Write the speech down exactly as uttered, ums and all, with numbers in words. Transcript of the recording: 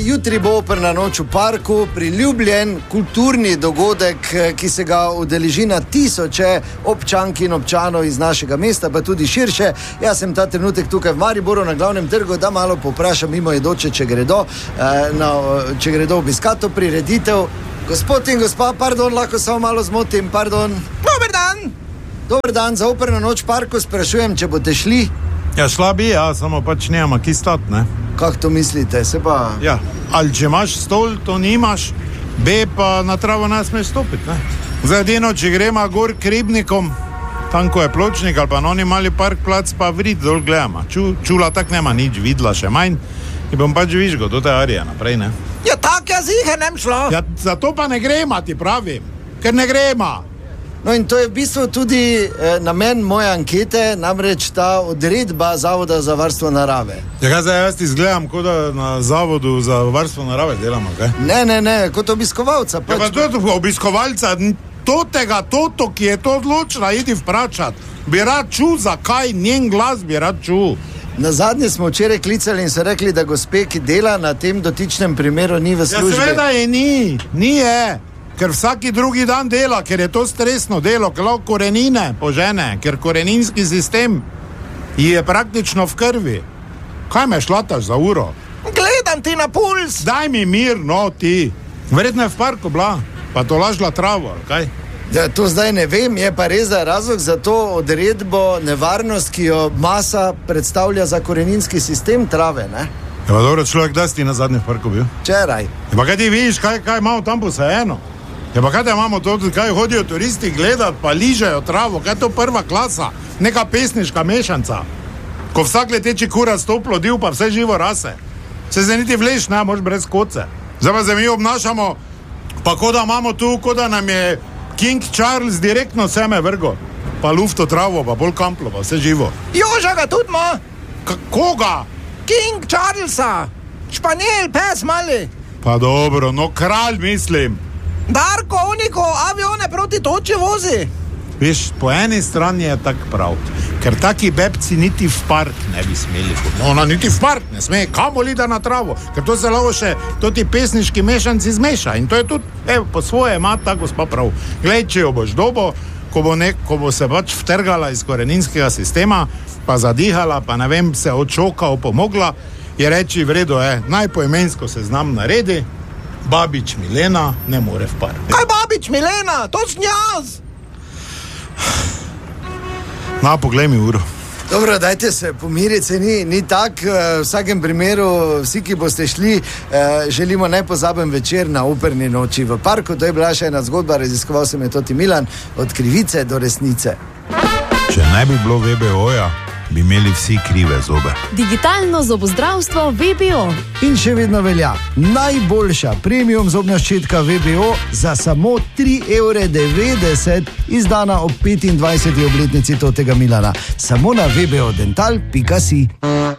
Jutri bo operna noč v parku, priljubljen kulturni dogodek, ki se ga udeleži na tisoče občank in občanov iz našega mesta, pa tudi širše. Jaz sem ta trenutek tukaj v Mariboru na glavnem trgu, da malo poprašam mimoidoče, če gredo, no, če gredo obiskat to prireditev. Gospod in gospa, pardon, lahko samo malo zmotim, pardon. Dober dan! Dober dan, za operno noč v parku sprašujem, če boste šli. Ja, šla bi, ja, samo pač nemamo ki stat, ne? Kako to mislite, se pa... Ja, ali če imaš stol, to nimaš, B pa na travo ne smeš stopiti, ne? Zdaj edino, če gremo gor k ribnikom, tam ko je pločnik ali pa oni mali park plac, pa vrid dol gledamo. Ču, čula tak nema nič, vidla še manj in bom pač vižgo do te arije naprej, ne? Ja, tak jaz jih nem šlo. Ja, zato pa ne grema, ti pravim, ker ne grema. No in to je v bistvu tudi eh, namen moje ankete, namreč ta odredba Zavoda za varstvo narave. Ja, kaj zdaj jaz izgledam, kot da na Zavodu za varstvo narave delamo, kaj? Ne, ne, ne, kot obiskovalca. Pač. Ja, pa to obiskovalca, totega, toto, ki je to odločila, idi vprašat. Bi rad čul, zakaj njen glas bi rad čul. Na zadnje smo včeraj klicali in so rekli, da gospe, ki dela na tem dotičnem primeru, ni v službi. Ja, seveda je ni, ni je. Ker vsaki drugi dan dela, ker je to stresno delo, ker lahko korenine požene, ker koreninski sistem je praktično v krvi. Kaj me šlataš za uro? Gledam ti na puls. Daj mi mir, no ti. Verjetno je v parku bila, pa to lažla travo, kaj? Ja, to zdaj ne vem, je pa res za razlog za to odredbo nevarnost, ki jo masa predstavlja za koreninski sistem trave, ne? Ja, pa dobro, človek, da si ti na zadnje v parku bil? Včeraj. Ja, pa kaj ti vidiš, kaj, kaj imamo tam posajeno? Ja, pa kaj te imamo to, kaj hodijo turisti gledat, pa ližejo travo, kaj je to prva klasa, neka pesniška mešanca, ko vsak leteči kura stoplodil, pa vse živo rase. Se zdaj niti vleš, ne, moš brez koce. Zdaj pa se mi obnašamo, pa ko da imamo tu, ko da nam je King Charles direktno seme vrgo, pa lufto travo, pa bolj kamplo, pa vse živo. Joža ga tudi ima. K- koga? King Charlesa, španjel, pes mali. Pa dobro, no kralj mislim. Darko, oniko avione proti toči vozi. Veš, po eni strani je tak prav, ker taki bebci niti v park ne bi smeli. No, ona niti v park ne sme, kamo li da na travo, ker to se lahko še toti pesniški mešanci zmeša in to je tudi, evo, po svoje ima ta gospa prav. Glej, če jo boš dobo, ko bo, nek, ko bo se pač vtrgala iz koreninskega sistema, pa zadihala, pa ne vem, se odšokal, pomogla, je reči, v redu je, najpoimensko se znam naredi, babič Milena ne more v park. Kaj babič Milena? To sem jaz. Na, poglej mi uro. Dobro, dajte se pomiriti, se ni, ni tak. V vsakem primeru, vsi, ki boste šli, želimo nepozaben večer na operni noči v parku. To je bila še ena zgodba, raziskoval sem je Toti Milan, od krivice do resnice. Če ne bi bilo V B O-ja, bi imeli vsi krive zobe. Digitalno zobozdravstvo V B O. In še vedno velja, najboljša premium zobna ščetka V B O za samo tri evre devetdeset, izdana ob petindvajseti obletnici Totega Milana. Samo na v b o dental pika si.